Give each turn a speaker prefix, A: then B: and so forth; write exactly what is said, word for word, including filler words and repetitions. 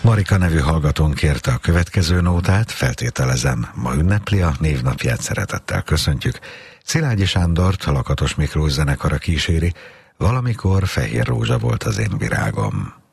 A: Marika nevű hallgatónk kérte a következő nótát, feltételezem, ma ünnepli a névnapját, szeretettel köszöntjük. Szilágyi Sándort, a Lakatos Miklós zenekara kíséri, valamikor fehér rózsa volt az én virágom.